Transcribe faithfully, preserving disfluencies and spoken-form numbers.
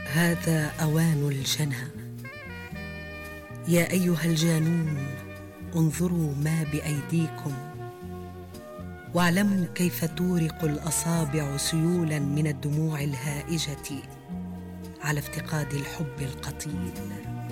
هذا أوان الجنى. يا أيها الجانون انظروا ما بأيديكم، واعلموا كيف تورق الأصابع سيولا من الدموع الهائجة على افتقاد الحب القتيل.